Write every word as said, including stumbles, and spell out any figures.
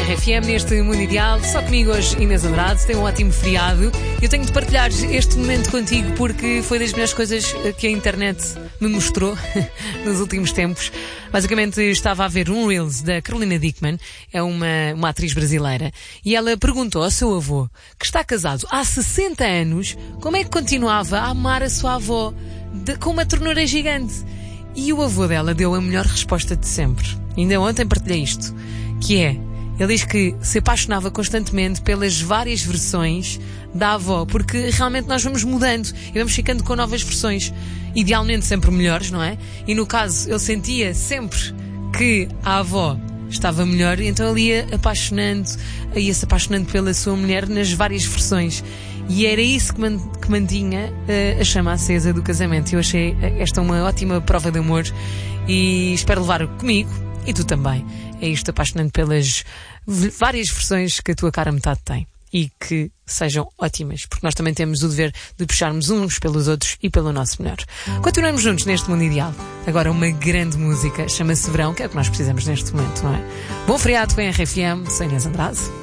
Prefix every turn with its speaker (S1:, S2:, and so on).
S1: R F M neste Mundo Ideal. Só comigo hoje, Inês Andrade. Tem um ótimo feriado. Eu tenho de partilhar este momento contigo porque foi das melhores coisas que a internet me mostrou nos últimos tempos. Basicamente, estava a ver um Reels da Carolina Dickman, é uma, uma atriz brasileira, e ela perguntou ao seu avô, que está casado há sessenta anos, como é que continuava a amar a sua avó de, com uma ternura gigante. E o avô dela deu a melhor resposta de sempre. Ainda ontem partilhei isto, que é, ele diz que se apaixonava constantemente pelas várias versões da avó, porque realmente nós vamos mudando e vamos ficando com novas versões, idealmente sempre melhores, não é? E no caso, ele sentia sempre que a avó estava melhor, e então ele ia apaixonando, ia-se apaixonando pela sua mulher nas várias versões. E era isso que, man, que mantinha uh, a chama acesa do casamento. Eu achei esta uma ótima prova de amor e espero levar comigo, e tu também, é isto, apaixonando pelas várias versões que a tua cara metade tem. E que sejam ótimas, porque nós também temos o dever de puxarmos uns pelos outros e pelo nosso melhor. Continuamos juntos neste Mundo Ideal. Agora uma grande música, chama-se Verão, que é o que nós precisamos neste momento, não é? Bom feriado com a R F M, sou Inês Andrade.